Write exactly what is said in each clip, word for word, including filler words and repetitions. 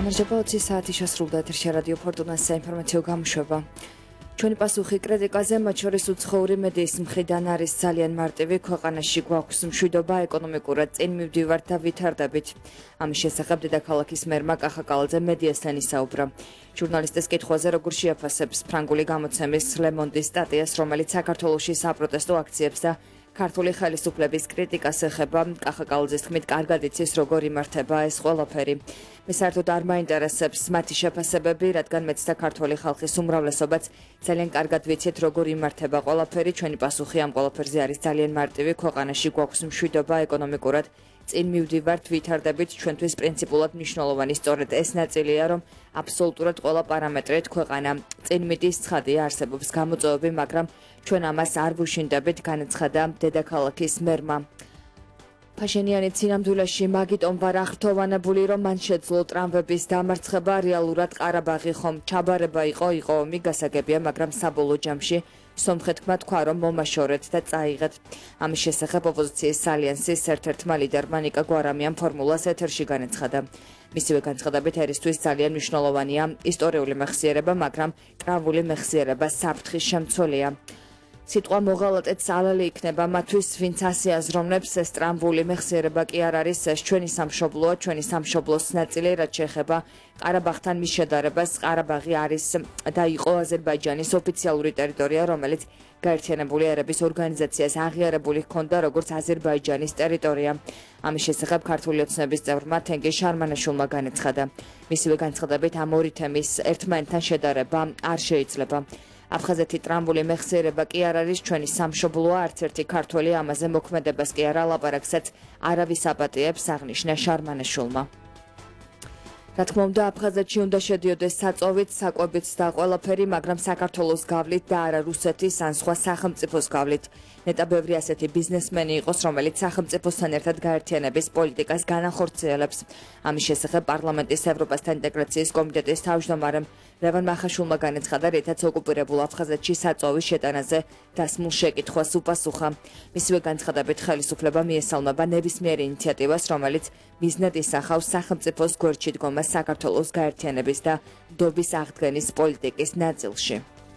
გამარჯობა ოცი საათი შესრულდა ეთერში რადიო ფორტუნას საინფორმაციო გამოშვება. ჩვენი პასუხი კრიტიკაზე, მათ შორის უცხოური მედიის მხრიდან არის ძალიან მარტივი. ქვეყანაში გვაქვს მშვიდობა, ეკონომიკურად წინ მივდივართ და ვითარდებით. ამის შესახებ დედაქალაქის მერმა კახა კალაძე მედიასთან ისაუბრა. ჟურნალისტის კითხვაზე, როგორ შეაფასებს ფრანგული გამოცემის Le Monde-ის სტატიას, რომელიც საქართველოში საპროტესტო აქციებს და ქართული ხელისუფლების კრიტიკას ეხება, კახა კალაძის თქმით, კარგად იცის, როგორ იმართება ეს ყველაფერი. მე საერთოდ არ მაინტერესებს მათი შეფასებები, რადგან მეც და ქართული ხალხის უმრავლესობაც ძალიან კარგად ვიცით, როგორ იმართება ყველაფერი. ჩვენი პასუხი ამ ყველაფერზე არის ძალიან მარტივი. ქვეყანაში გვაქვს მშვიდობა, ეკონომიკურად წინ მივდივართ, ვითარდებით. ჩვენთვის პრინციპულად მნიშვნელოვანი სწორედ ეს ნაწილია, რომ აბსოლუტურად ყველა პარამეტრით ქვეყანა წინ მიდის. ცხადია, არსებობს გამოწვევები, მაგრამ ჩვენ ამას არ ვუშინდებით, განაცხადა დედაქალაქის მერმა. ფაშენიანი წინამძულაში მაგიტომ ვარ აღრთოვანებული, რომ მან შეძლო ტრამვების დამარცხება, რეალურად ყარაბაღი ხომ ჩაბარება იყო, იყო ომი, გასაგებია, მაგრამ საბოლოო ჯამში სომხეთმა თქვა, რომ მომაშორეთ და წაიღეთ. ამის შესახებ ოპოზიციის ალიანსის ერთ-ერთმა ლიდერმა ნიკა გვარამიამ ფორმულას ეთერში განაცხადა. მისივე განცხადებით, ერისთვის ძალიან მნიშვნელოვანია ისტორიული მეხსიერება, მაგრამ ტრავული მეხსიერება საფრთხის შემცველია. სიტყვა მოღალატეც ალალი იქნება მათთვის, ვინც ასე აზროვნებს, ეს ტრამვული მეხსიერება კი არ არის, ეს ჩვენი სამშობლოა, ჩვენი სამშობლოს ნაწილი, რაც შეეხება ყარაბაღთან მის შედარებას. ყარაბაღი არის და იყო აზერბაიჯანის ოფიციალური ტერიტორია, რომელიც გაერთიანებული ერების ორგანიზაციას აღიარებული ჰქონდა როგორც აზერბაიჯანის ტერიტორია. ამის შესახებ ქართული ოცნების წევრმა თენგიზ შარმანაშვილმა განაცხადა. მისივე განცხადებით, ამ ორი თემის ერთმანეთთან შედარება არ შეიძლება. აფხაზეთი ტრამვული მეხსიერება კი არ არის ჩვენი სამშობლოა, არც ერთი ქართველი ამაზე მოქმედებას კი არ ალაპარაკსაც არავის აპატიებს, აღნიშნა შარმანაშვილმა. რა თქმა უნდა, აფხაზეთში უნდა შედიოდეს საწოვით, საკვებიც და ყველაფერი, მაგრამ საქართველოს გავლით და არა რუსეთის ან სხვა სახელმწიფოს გავლით. ნეტა ბევრი ასეთი ბიზნესმენი იყოს, რომელიც სახელმწიფოსთან ერთად გაერთიანების პოლიტიკას განახორციელებს. ამის შესახებ პარლამენტის ევროპასთან ინტეგრაციის კომიტეტის თავმჯდომარემ ლევან მახაშვილმა განაცხადა, რითაც ოკუპირებულ აფხაზეთში საწოვის შეტანაზე დასმულ შეკითხვას უპასუხა. მისივე განცხადებით, ხელისუფლება მიესალმება ნებისმიერ ინიციატივას, რომელიც მიზნად ისახავს სახელმწიფოს გვერდში დგომას საქართველოს გაერთიანების და დობის აღდგენის პოლიტიკის ნაწილში.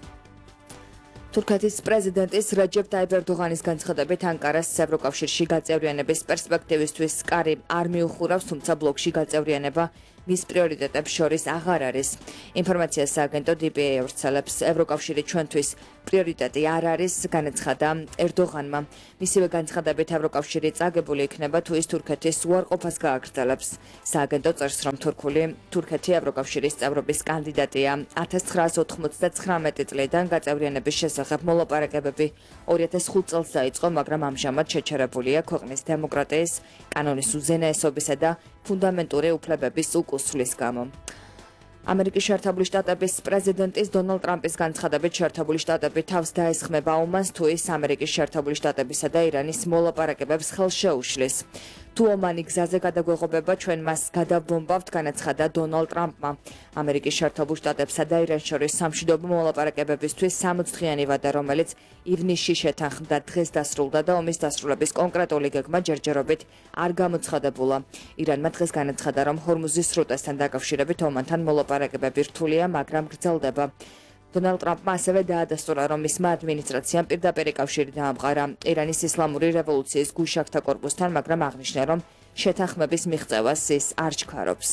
თურქეთის პრეზიდენტის რეჯეპ ტაიპ ერდოღანის განცხადებით, ანკარას ევროკავშირში გაწევრიანების პერსპექტივისთვის კარი არ მიუხურავს, თუმცა ბლოკში გაწევრიანება მის პრიორიტეტებს შორის აღარ არის. ინფორმაციას სააგენტო დი პი ეი ავრცელებს, ევროკავშირი ჩვენთვის პრიორიტეტი არ არის, განაცხადა ერდოღანმა. მისივე განცხადებით, ევროკავშირი წაგებული იქნება თუ ის თურქეთის უარყოფას გააგრძელებს. სააგენტო წერს, რომ თურქული თურქეთი ევროკავშირის წევრობის კანდიდატია. ათას ცხრაას ოთხმოცდათხრამეტი წლიდან გაწევრიანების შესახებ მოლაპარაკებები ორი ათას ხუთ წელს დაიწყო, მაგრამ ამჟამად შეჩერებულია ქვეყნის დემოკრატიის, კანონის უზენაესობისა და ფუნდამენტური უფლებების უკუსვლის გამო. ამერიკის შეერთებული შტატების პრეზიდენტის დონალდ ტრამპის განცხადებით, შეერთებული შტატები თავს დაესხმება ომანს, თუ ის ამერიკის შეერთებული შტატებისა და ირანის მოლაპარაკებებს ხელს შეუშლის. თუ ომანი გზაზე გადაგვეღობება, ჩვენ მას გადავბომბავთ, განაცხადა დონალდ ტრამპმა. ამერიკის შეერთებულ შტატებსა და ირანს შორის სამშვიდობო მოლაპარაკებებისთვის სამოცდღიანი ვადა, რომელიც ივნისში შეთანხმდა, დღეს დასრულდა და ომის დასრულების კონკრეტული გეგმა ჯერჯერობით არ გამოცხადებულა. ირანმა დღეს განაცხადა, რომ ჰორმუზის სრუტესთან დაკავშირებით ომანთან მოლაპარაკებები რთულია, მაგრამ გრძელდება. დონალდ ტრამპმა ასევე დაადასტურა, რომ მისმა ადმინისტრაციამ პირდაპირ კავშირი დაამყარა ირანის ისლამური რევოლუციის გუშაქთა კორპუსთან, მაგრამ აღნიშნა, რომ შეთანხმების მიღწევას ის არ ჩქარობს.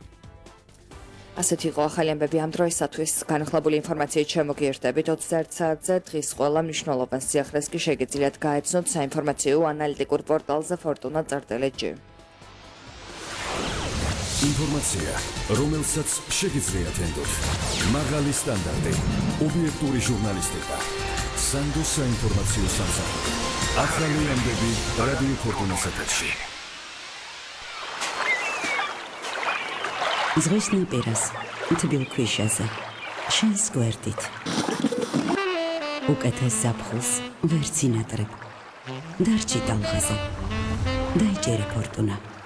ასეთი იყო ახალი ამბები ამ დროისათვის. განახლებული ინფორმაციით შემოგიერთდებით ოცდაერთ საათზე. დღის ყველა მნიშვნელოვან სიახლეს კი შეგიძლიათ გაეცნოთ საინფორმაციო ანალიტიკურ პორტალზე ფორტუნა წერტილი ჯი. ინფორმაცია, რომელსაც შეგიძლიათ ენდოთ. მაღალი სტანდარტი, ობიექტური ჟურნალისტიკა, სანდო საინფორმაციო სამსახური. ახალი ამბები რადიო ფორტუნას ეთერში. ზღვის ნაპირას, თბილ ქვიშაზე, შენს გვერდით. უკეთეს ზაფხულს ვერ წინადრებ. დარჩი ტალღაზე. დაიჭერე ფორტუნა.